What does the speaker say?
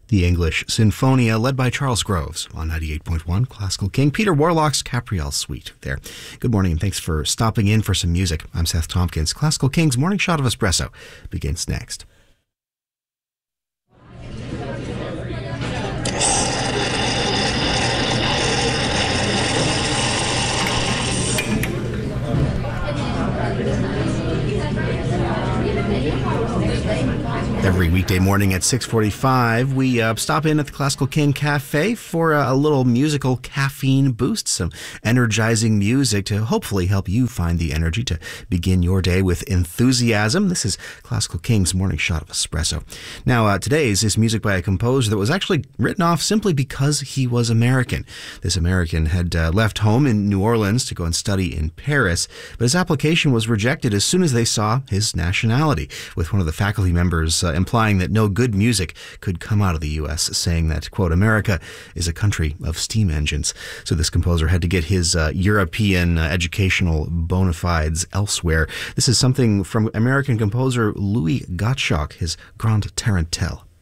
The English Sinfonia, led by Charles Groves on 98.1 Classical King. Peter Warlock's Capriel Suite there. Good morning and thanks for stopping in for some music. I'm Seth Tompkins. Classical King's Morning Shot of Espresso begins next. Every weekday morning at 6:45, we stop in at the Classical King Cafe for a little musical caffeine boost, some energizing music to hopefully help you find the energy to begin your day with enthusiasm. This is Classical King's Morning Shot of Espresso. Now, today's is music by a composer that was actually written off simply because he was American. This American had left home in New Orleans to go and study in Paris, but his application was rejected as soon as they saw his nationality, with one of the faculty members implying that no good music could come out of the U.S., saying that, quote, America is a country of steam engines. So this composer had to get his European educational bona fides elsewhere. This is something from American composer Louis Gottschalk, his Grande Tarentelle.